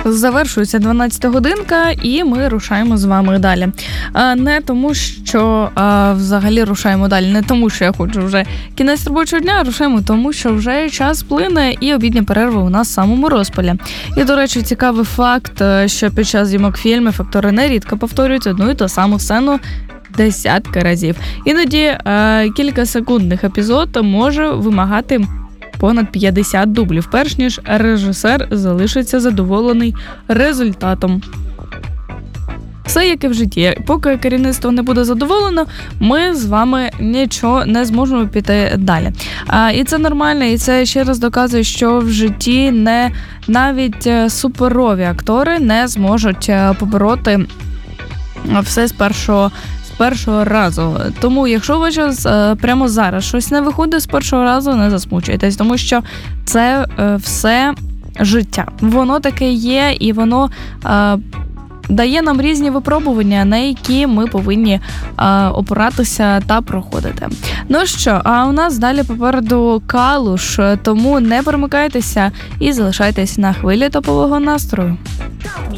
Завершується 12-та годинка, і ми рушаємо з вами далі. Не тому, що взагалі рушаємо далі, не тому, що я хочу вже кінець робочого дня, рушаємо тому, що вже час плине і обідня перерва у нас в самому розпалі. І, до речі, цікавий факт, що під час зйомок фільмів актори нерідко повторюють одну і ту саму сцену десятки разів. Іноді кількасекундних епізод може вимагати понад 50 дублів, перш ніж режисер залишиться задоволений результатом. Все як і в житті. Поки керівництво не буде задоволено, ми з вами нічого не зможемо піти далі. І це нормально, і це ще раз доказує, що в житті не навіть суперові актори не зможуть побороти все з першого разу. Тому, якщо у вас прямо зараз щось не виходить з першого разу, не засмучуйтесь, тому що це все життя. Воно таке є, і воно дає нам різні випробування, на які ми повинні опиратися та проходити. Ну що, а у нас далі попереду Калуш, тому не перемикайтеся і залишайтесь на хвилі топового настрою.